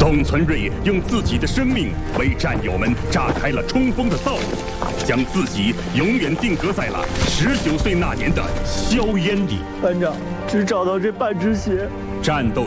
董存瑞用自己的生命为战友们炸开了冲锋的道路，将自己永远定格在了19岁那年的硝烟里。 班长，只找到这半只鞋。 战斗